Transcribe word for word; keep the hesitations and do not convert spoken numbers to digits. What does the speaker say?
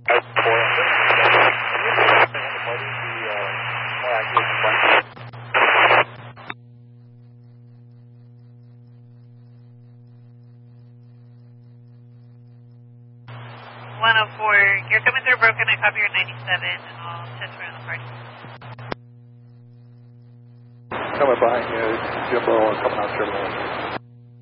That's four. More accurate complaint. one oh four, you're coming through broken. I copy your ninety-seven, and I'll test around the party. Coming behind you, Jimbo, coming out terminal.